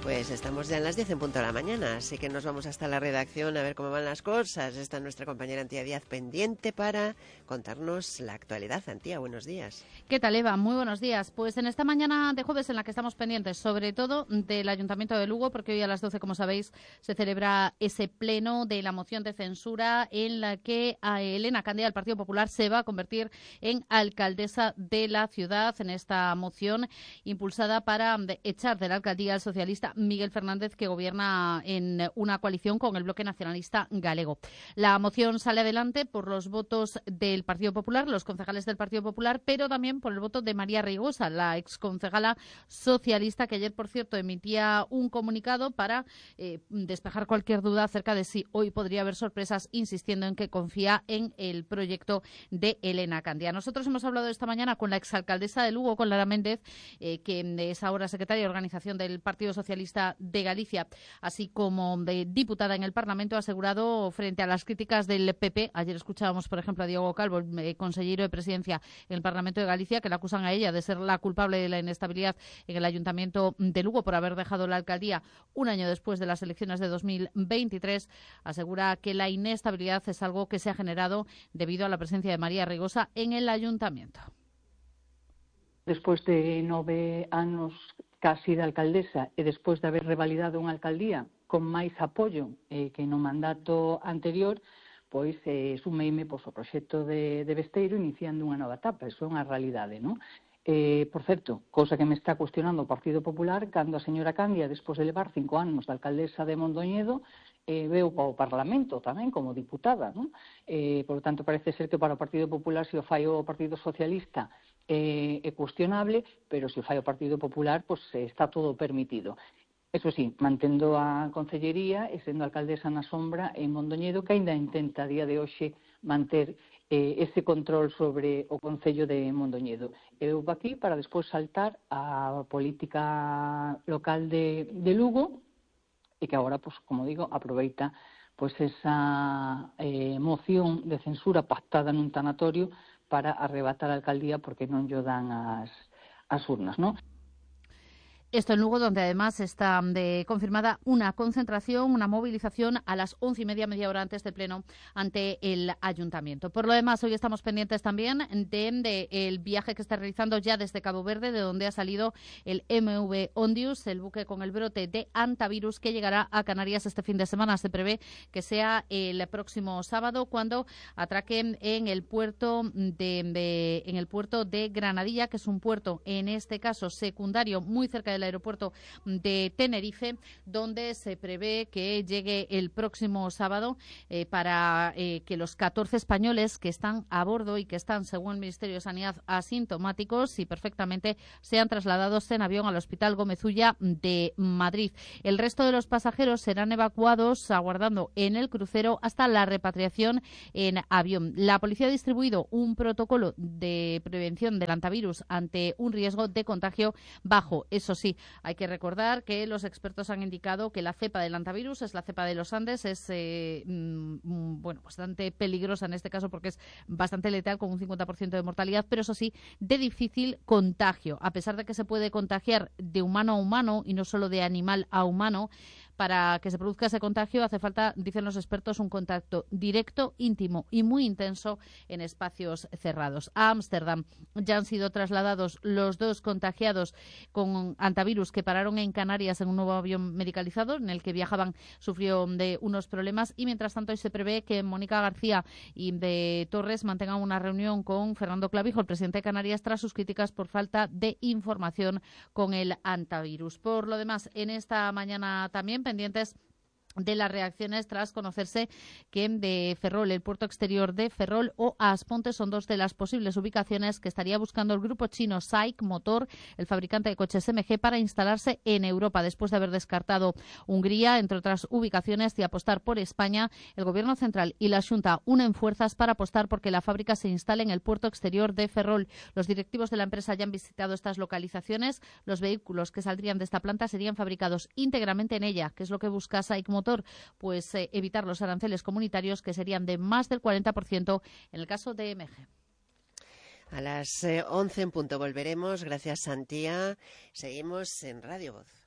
Pues estamos ya en las 10 en punto de la mañana, así que nos vamos hasta la redacción a ver cómo van las cosas. Está nuestra compañera Antía Díaz pendiente para contarnos la actualidad. Antía, buenos días. ¿Qué tal, Eva? Muy buenos días. Pues en esta mañana de jueves en la que estamos pendientes, sobre todo del Ayuntamiento de Lugo, porque hoy a las 12, como sabéis, se celebra ese pleno de la moción de censura en la que a Elena Candia, del Partido Popular, se va a convertir en alcaldesa de la ciudad, en esta moción impulsada para echar de la alcaldía al socialista Miguel Fernández, que gobierna en una coalición con el Bloque Nacionalista Galego. La moción sale adelante por los votos del Partido Popular, los concejales del Partido Popular, pero también por el voto de María Reigosa, la exconcejala socialista, que ayer, por cierto, emitía un comunicado para despejar cualquier duda acerca de si hoy podría haber sorpresas, insistiendo en que confía en el proyecto de Elena Candia. Nosotros hemos hablado esta mañana con la exalcaldesa de Lugo, con Lara Méndez, que es ahora secretaria de Organización del Partido Socialista de Galicia, así como de diputada en el Parlamento, ha asegurado frente a las críticas del PP. Ayer escuchábamos, por ejemplo, a Diego Calvo, consejero de Presidencia en el Parlamento de Galicia, que la acusan a ella de ser la culpable de la inestabilidad en el Ayuntamiento de Lugo por haber dejado la alcaldía un año después de las elecciones de 2023. Asegura que la inestabilidad es algo que se ha generado debido a la presencia de María Reigosa en el Ayuntamiento. Despois de 9 anos casi de alcaldesa e despois de haber revalidado unha alcaldía con máis apoio que no mandato anterior, pois sumeime ao proxecto de Besteiro iniciando unha nova etapa. Iso é unha realidade, non? Por certo, cousa que me está cuestionando o Partido Popular, cando a señora Candia, despois de levar 5 anos de alcaldesa de Mondoñedo, veu ao Parlamento tamén como diputada, non? Por lo tanto, parece ser que para o Partido Popular, se o fai o Partido Socialista, é cuestionable, pero se o fai o Partido Popular, pois está todo permitido. Eso sí, mantendo a concellería e sendo alcaldesa na sombra en Mondoñedo, que aínda intenta a día de hoxe manter ese control sobre o Concello de Mondoñedo. Eu vou aquí para despois saltar á política local de Lugo, e que agora, pois, como digo, aproveita pois esa moción de censura pactada nun tanatorio para arrebatar a alcaldía porque non llo dan as urnas, non? Esto en Lugo, donde además está confirmada una concentración, una movilización a las 11:30, media hora antes del pleno, ante el Ayuntamiento. Por lo demás, hoy estamos pendientes también de el viaje que está realizando ya desde Cabo Verde, de donde ha salido el MV Ondius, el buque con el brote de hantavirus que llegará a Canarias este fin de semana. Se prevé que sea el próximo sábado, cuando atraquen en el puerto de Granadilla, que es un puerto, en este caso secundario, muy cerca del aeropuerto de Tenerife, donde se prevé que llegue el próximo sábado para que los 14 españoles que están a bordo y que están, según el Ministerio de Sanidad, asintomáticos y perfectamente, sean trasladados en avión al Hospital Gómez Ulla de Madrid. El resto de los pasajeros serán evacuados aguardando en el crucero hasta la repatriación en avión. La policía ha distribuido un protocolo de prevención del hantavirus ante un riesgo de contagio bajo. Eso sí, hay que recordar que los expertos han indicado que la cepa del hantavirus es la cepa de los Andes, es bastante peligrosa en este caso porque es bastante letal, con un 50% de mortalidad, pero eso sí, de difícil contagio. A pesar de que se puede contagiar de humano a humano y no solo de animal a humano, para que se produzca ese contagio hace falta, dicen los expertos, un contacto directo, íntimo y muy intenso en espacios cerrados. A Ámsterdam ya han sido trasladados los 2 contagiados con hantavirus que pararon en Canarias en un nuevo avión medicalizado en el que viajaban, sufrió de unos problemas, y mientras tanto hoy se prevé que Mónica García y de Torres mantengan una reunión con Fernando Clavijo, el presidente de Canarias, tras sus críticas por falta de información con el hantavirus. Por lo demás, en esta mañana también pendientes de las reacciones tras conocerse que de Ferrol, el puerto exterior de Ferrol o Asponte son 2 de las posibles ubicaciones que estaría buscando el grupo chino SAIC Motor, el fabricante de coches MG, para instalarse en Europa. Después de haber descartado Hungría, entre otras ubicaciones, y apostar por España, el Gobierno central y la Xunta unen fuerzas para apostar porque la fábrica se instale en el puerto exterior de Ferrol. Los directivos de la empresa ya han visitado estas localizaciones. Los vehículos que saldrían de esta planta serían fabricados íntegramente en ella, que es lo que busca SAIC Motor, pues evitar los aranceles comunitarios, que serían de más del 40% en el caso de MG. A las 11 en punto volveremos. Gracias, Santía. Seguimos en Radio Voz.